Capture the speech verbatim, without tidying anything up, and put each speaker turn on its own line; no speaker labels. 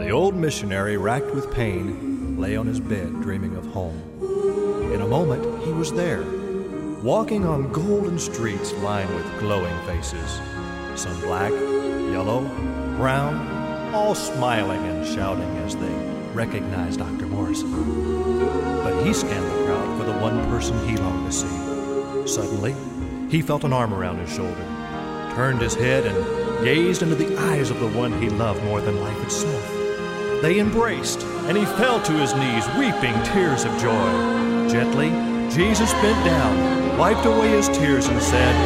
The old missionary, racked with pain, lay on his bed dreaming of home. In a moment, he was there, walking on golden streets lined with glowing faces. Some black, yellow, brown, all smiling and shouting as they recognized Doctor Morrison. But he scanned the crowd for the one person he longed to see. Suddenly, he felt an arm around his shoulder, turned his head, and gazed into the eyes of the one he loved more than life itself. They embraced, and he fell to his knees, weeping tears of joy. Gently, Jesus bent down, wiped away his tears, and said,